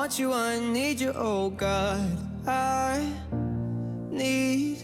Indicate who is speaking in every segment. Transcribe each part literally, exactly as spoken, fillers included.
Speaker 1: want you, I need you, oh God. I need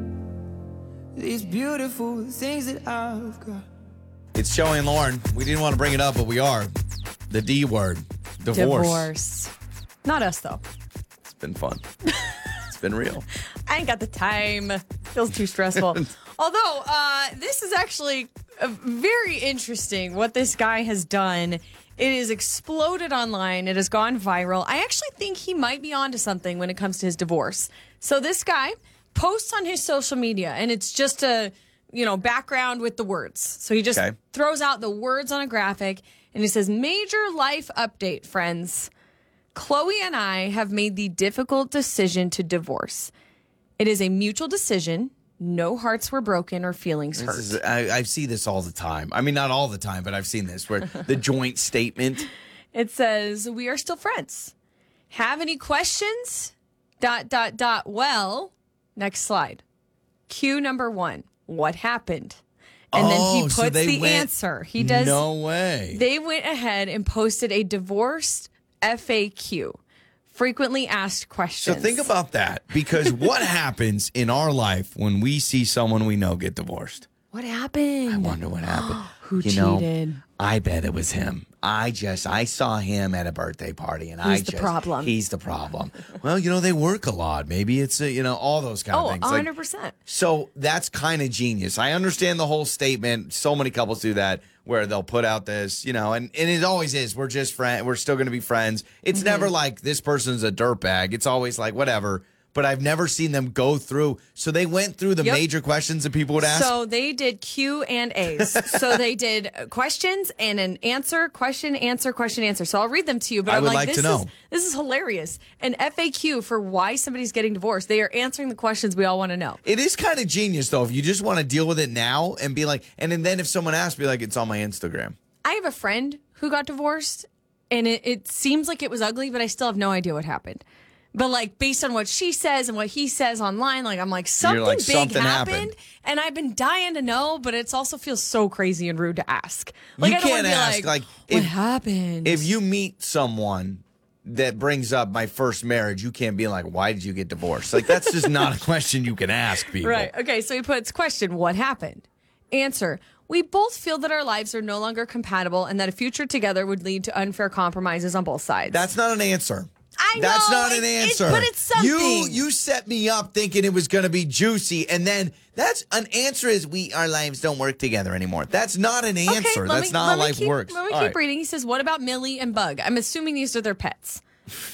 Speaker 1: these beautiful things that I've got.
Speaker 2: It's Joey and Lauren. We didn't want to bring it up, but we are. The D word. Divorce.
Speaker 3: Divorce. Not us, though.
Speaker 2: It's been fun. It's been real.
Speaker 3: I ain't got the time. Feels too stressful. Although, uh, this is actually uh, very interesting what this guy has done. It has exploded online. It has gone viral. I actually think he might be onto something when it comes to his divorce. So this guy posts on his social media, and it's just a, you know, background with the words. So he just
Speaker 2: Okay.
Speaker 3: throws out the words on a graphic, and he says, "Major life update, friends. Chloe and I have made the difficult decision to divorce. It is a mutual decision. No hearts were broken or feelings hurt."
Speaker 2: This is, I, I see this all the time. I mean, not all the time, but I've seen this where the joint statement.
Speaker 3: It says, "We are still friends. Have any questions? Dot, dot, dot. Well," next slide. Cue number one. What happened? And then he
Speaker 2: Oh,
Speaker 3: puts
Speaker 2: so they
Speaker 3: the
Speaker 2: went-
Speaker 3: answer. He does.
Speaker 2: No way.
Speaker 3: They went ahead and posted a divorce F A Q. Frequently asked
Speaker 2: So
Speaker 3: questions.
Speaker 2: think about that, because what happens in our life when we see someone we know get divorced?
Speaker 3: What happened?
Speaker 2: I wonder what happened.
Speaker 3: Who
Speaker 2: you
Speaker 3: cheated?
Speaker 2: Know, I bet it was him. I just, I saw him at a birthday party, and I
Speaker 3: Who's the
Speaker 2: just,
Speaker 3: problem?
Speaker 2: He's the problem. Well, you know, they work a lot. Maybe it's, a, you know, all those kind
Speaker 3: Oh,
Speaker 2: of things.
Speaker 3: one
Speaker 2: Like,
Speaker 3: hundred percent.
Speaker 2: so that's kind of genius. I understand the whole statement. So many couples do that where they'll put out this, you know, and, and it always is. We're just friends. We're still going to be friends. It's
Speaker 3: Mm-hmm.
Speaker 2: never like this person's a dirtbag. It's always like whatever. But I've never seen them go through. So they went through the
Speaker 3: Yep.
Speaker 2: major questions that people would ask.
Speaker 3: So they did Q and A's. So they did questions and an answer, question, answer, question, answer. So I'll read them to you. But
Speaker 2: I
Speaker 3: I'm
Speaker 2: would
Speaker 3: like,
Speaker 2: like
Speaker 3: this
Speaker 2: to know.
Speaker 3: is this is hilarious. An F A Q for why somebody's getting divorced. They are answering the questions we all want to know.
Speaker 2: It is kind of genius, though, if you just want to deal with it now and be like, and then if someone asks, be like, it's on my Instagram.
Speaker 3: I have a friend who got divorced, and it, it seems like it was ugly, but I still have no idea what happened. But like based on what she says and what he says online, like I'm like something
Speaker 2: like,
Speaker 3: big
Speaker 2: something
Speaker 3: happened,
Speaker 2: happened.
Speaker 3: and I've been dying to know, but it also feels so crazy and rude to ask. Like
Speaker 2: You
Speaker 3: I don't
Speaker 2: can't
Speaker 3: want to be
Speaker 2: ask,
Speaker 3: like,
Speaker 2: like,
Speaker 3: what
Speaker 2: if-
Speaker 3: happened?
Speaker 2: If you meet someone that brings up my first marriage, you can't be like, why did you get divorced? Like, that's just not a question you can ask people.
Speaker 3: Right. Okay. So he puts question, what happened? Answer, we both feel that our lives are no longer compatible and that a future together would lead to unfair compromises on both sides.
Speaker 2: That's not an answer.
Speaker 3: I
Speaker 2: That's
Speaker 3: know,
Speaker 2: not an
Speaker 3: it- it-
Speaker 2: answer.
Speaker 3: but it's something.
Speaker 2: You you set me up thinking it was going to be juicy, and then that's an answer is we our lives don't work together anymore. That's not an answer.
Speaker 3: Okay, let
Speaker 2: that's
Speaker 3: me-
Speaker 2: not
Speaker 3: let
Speaker 2: how
Speaker 3: me
Speaker 2: life
Speaker 3: keep,
Speaker 2: works.
Speaker 3: Let me
Speaker 2: All
Speaker 3: keep
Speaker 2: right.
Speaker 3: reading. He says, what about Millie and Bug? I'm assuming these are their pets.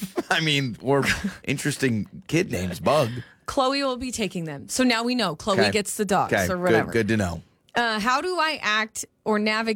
Speaker 2: I mean, we're interesting kid names, Bug.
Speaker 3: Chloe will be taking them. So now we know Chloe
Speaker 2: Okay.
Speaker 3: gets the dogs
Speaker 2: Okay,
Speaker 3: or whatever.
Speaker 2: good, good to know.
Speaker 3: Uh, how do I act or navigate